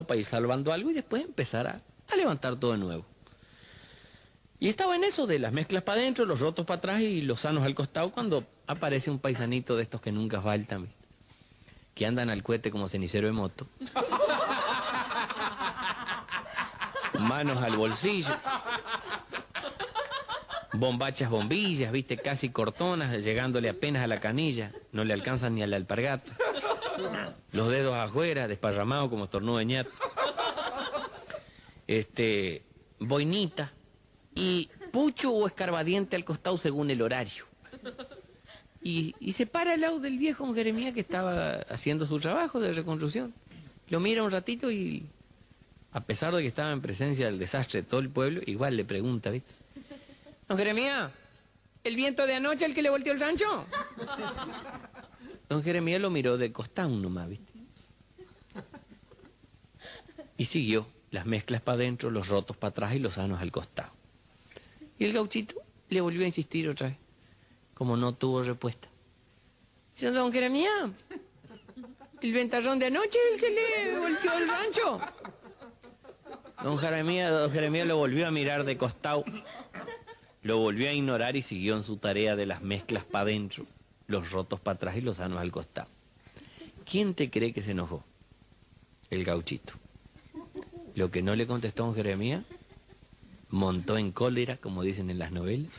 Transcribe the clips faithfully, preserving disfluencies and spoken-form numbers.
para ir salvando algo y después empezar a, a levantar todo de nuevo. Y estaba en eso de las mezclas para adentro, los rotos para atrás y los sanos al costado, cuando aparece un paisanito de estos que nunca faltan, ¿viste? Que andan al cohete como cenicero de moto. Manos al bolsillo. Bombachas, bombillas, viste, casi cortonas, llegándole apenas a la canilla. No le alcanzan ni a la alpargata. Los dedos afuera, desparramados como estornudo de ñato. Este, boinita. Y pucho o escarbadiente al costado según el horario. Y, y se para al lado del viejo Jeremías que estaba haciendo su trabajo de reconstrucción. Lo mira un ratito y, a pesar de que estaba en presencia del desastre de todo el pueblo, igual le pregunta, ¿viste? Don Jeremías, ¿el viento de anoche el que le volteó el rancho? Don Jeremías lo miró de costado nomás, ¿viste? Y siguió, las mezclas para adentro, los rotos para atrás y los sanos al costado. Y el gauchito le volvió a insistir otra vez, como no tuvo respuesta. Dice, don Jeremías, ¿el ventarrón de anoche el que le volteó el rancho? Don Jeremías, don Jeremías lo volvió a mirar de costado. Lo volvió a ignorar y siguió en su tarea de las mezclas para adentro, los rotos para atrás y los sanos al costado. ¿Quién te cree que se enojó? El gauchito. Lo que no le contestó don Jeremías, montó en cólera, como dicen en las novelas,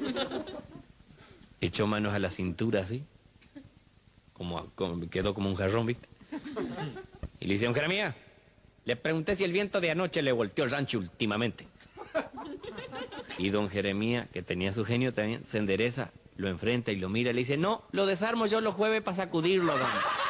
echó manos a la cintura así, como, como quedó como un jarrón, ¿viste? Y le dice, don Jeremías, le pregunté si el viento de anoche le volteó el rancho últimamente. Y don Jeremías, que tenía su genio también, se endereza, lo enfrenta y lo mira y le dice, no, lo desarmo yo los jueves para sacudirlo, don.